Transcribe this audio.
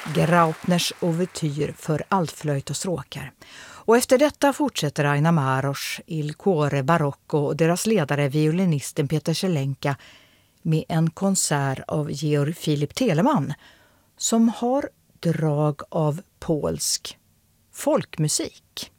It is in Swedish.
Graupners ouvertyr för altflöjt och stråkar. Och efter detta fortsätter Aina Maros, Il Cuore Barocco och deras ledare violinisten Peter Celenka med en konsert av Georg Philipp Telemann som har drag av polsk folkmusik.